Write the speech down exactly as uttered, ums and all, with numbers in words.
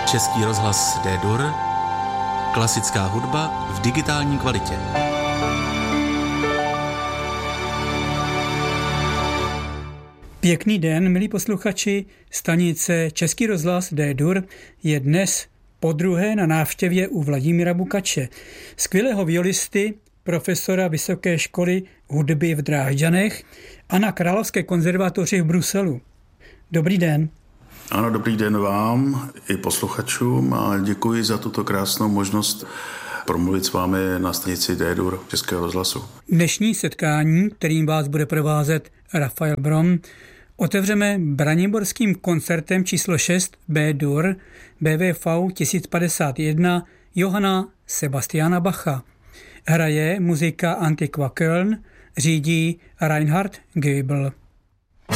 Český rozhlas D-dur, klasická hudba v digitální kvalitě. Pěkný den, milí posluchači. Stanice Český rozhlas D-dur je dnes podruhé na návštěvě u Vladimíra Bukače, skvělého violisty, profesora Vysoké školy hudby v Drážďanech a na Královské konzervatoři v Bruselu. Dobrý den. Ano, dobrý den vám i posluchačům a děkuji za tuto krásnou možnost promluvit s vámi na stanici D-dur Českého rozhlasu. Dnešní setkání, kterým vás bude provázet Rafael Brom, otevřeme braniborským koncertem číslo šest B-dur B V V tisíc padesát jedna Johanna Sebastiana Bacha. Hraje muzika Antiqua Köln, řídí Reinhard Goebel.